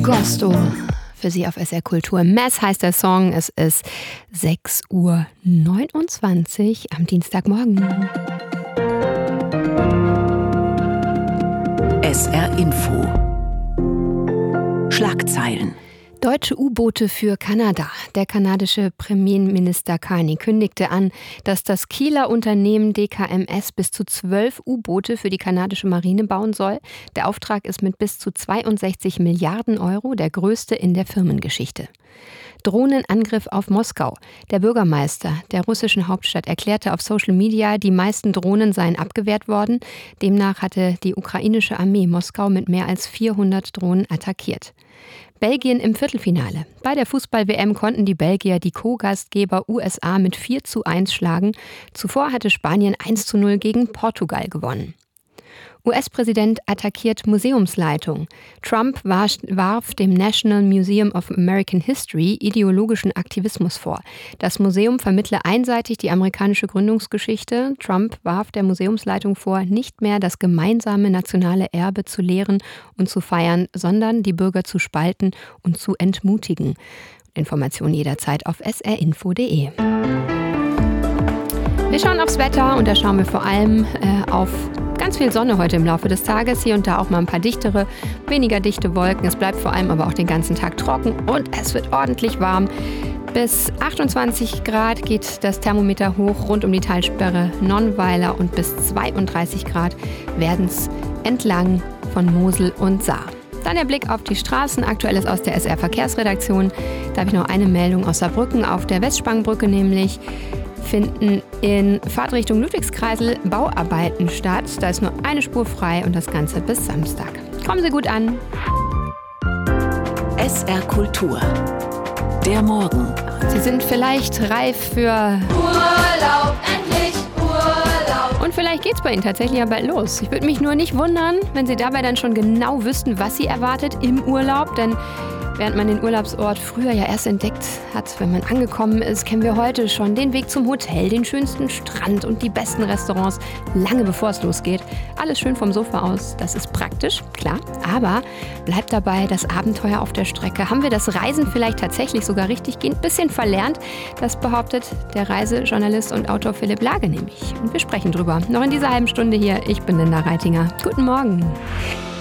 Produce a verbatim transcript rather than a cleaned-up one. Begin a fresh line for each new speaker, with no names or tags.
Gusto für Sie auf S R Kultur. Mess heißt der Song. Es ist sechs Uhr neunundzwanzig am Dienstagmorgen.
S R Info. Schlagzeilen.
Deutsche U-Boote für Kanada. Der kanadische Premierminister Carney kündigte an, dass das Kieler Unternehmen D K M S bis zu zwölf U-Boote für die kanadische Marine bauen soll. Der Auftrag ist mit bis zu zweiundsechzig Milliarden Euro der größte in der Firmengeschichte. Drohnenangriff auf Moskau. Der Bürgermeister der russischen Hauptstadt erklärte auf Social Media, die meisten Drohnen seien abgewehrt worden. Demnach hatte die ukrainische Armee Moskau mit mehr als vierhundert Drohnen attackiert. Belgien im Viertelfinale. Bei der Fußball-W M konnten die Belgier die Co-Gastgeber U S A mit vier zu eins schlagen. Zuvor hatte Spanien eins zu null gegen Portugal gewonnen. U S-Präsident attackiert Museumsleitung. Trump warf dem National Museum of American History ideologischen Aktivismus vor. Das Museum vermittle einseitig die amerikanische Gründungsgeschichte. Trump warf der Museumsleitung vor, nicht mehr das gemeinsame nationale Erbe zu lehren und zu feiern, sondern die Bürger zu spalten und zu entmutigen. Informationen jederzeit auf s r info punkt d e. Wir schauen aufs Wetter und da schauen wir vor allem äh, auf ganz viel Sonne heute im Laufe des Tages. Hier und da auch mal ein paar dichtere, weniger dichte Wolken. Es bleibt vor allem aber auch den ganzen Tag trocken und es wird ordentlich warm. Bis achtundzwanzig Grad geht das Thermometer hoch rund um die Talsperre Nonnweiler und bis zweiunddreißig Grad werden es entlang von Mosel und Saar. Dann der Blick auf die Straßen. Aktuelles aus der S R-Verkehrsredaktion. Da habe ich noch eine Meldung aus Saarbrücken auf der Westsprangbrücke, nämlich finden in Fahrtrichtung Ludwigskreisel Bauarbeiten statt. Da ist nur eine Spur frei und das Ganze bis Samstag. Kommen Sie gut an.
S R Kultur. Der Morgen.
Sie sind vielleicht reif für
Urlaub, endlich Urlaub.
Und vielleicht geht's bei Ihnen tatsächlich ja bald los. Ich würde mich nur nicht wundern, wenn Sie dabei dann schon genau wüssten, was Sie erwartet im Urlaub, denn während man den Urlaubsort früher ja erst entdeckt hat, wenn man angekommen ist, kennen wir heute schon den Weg zum Hotel, den schönsten Strand und die besten Restaurants, lange bevor es losgeht. Alles schön vom Sofa aus, das ist praktisch, klar, aber bleibt dabei das Abenteuer auf der Strecke. Haben wir das Reisen vielleicht tatsächlich sogar richtig gehend ein bisschen verlernt? Das behauptet der Reisejournalist und Autor Philipp Lage nämlich. Und wir sprechen drüber. Noch in dieser halben Stunde hier. Ich bin Linda Reitinger. Guten Morgen.